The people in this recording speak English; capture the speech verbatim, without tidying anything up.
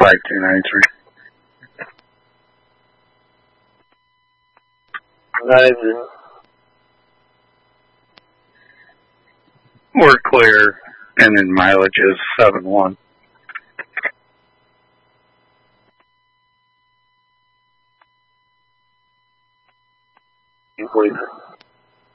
five two nine three. nine zero. We're clear, and then mileage is seven one. forty-three.